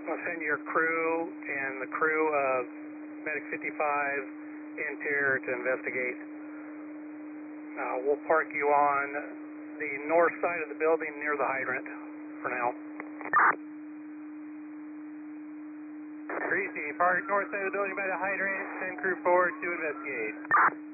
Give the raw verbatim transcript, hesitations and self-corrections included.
I'll send your crew and the crew of Medic fifty-five interior to investigate. Uh, we'll park you on the north side of the building near the hydrant for now. Greasy, park north side of the building by the hydrant, send crew forward to investigate.